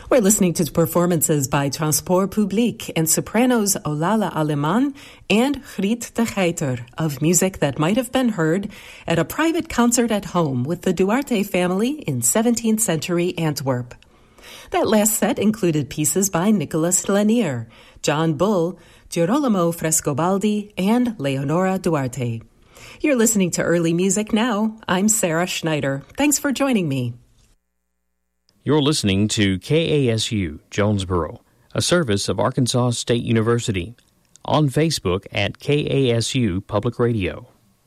We're listening to performances by Transport Public and sopranos Olala Aleman and Griet de Geiter of music that might have been heard at a private concert at home with the Duarte family in 17th century Antwerp. That last set included pieces by Nicholas Lanier, John Bull, Girolamo Frescobaldi, and Leonora Duarte. You're listening to Early Music Now. I'm Sarah Schneider. Thanks for joining me. You're listening to KASU Jonesboro, a service of Arkansas State University, on Facebook at KASU Public Radio.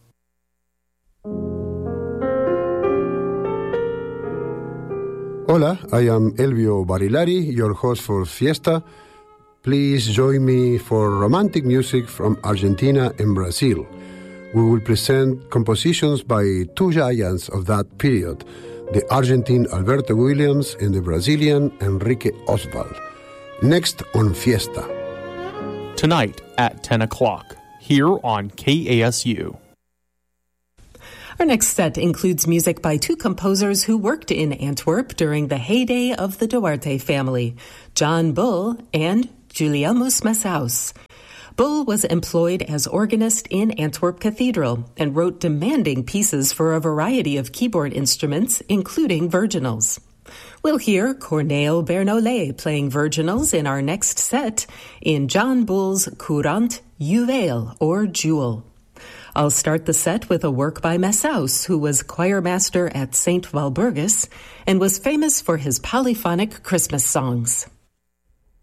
Hola, I am Elvio Barilari, your host for Fiesta. Please join me for romantic music from Argentina and Brazil. We will present compositions by two giants of that period, the Argentine Alberto Williams and the Brazilian Enrique Oswald. Next on Fiesta. Tonight at 10 o'clock, here on KASU. Our next set includes music by two composers who worked in Antwerp during the heyday of the Duarte family, John Bull and Gulielmus Massaus. Bull was employed as organist in Antwerp Cathedral and wrote demanding pieces for a variety of keyboard instruments, including virginals. We'll hear Corneille Bernolet playing virginals in our next set in John Bull's Courant Juweel, or Jewel. I'll start the set with a work by Massaus, who was choirmaster at St. Walburgis and was famous for his polyphonic Christmas songs.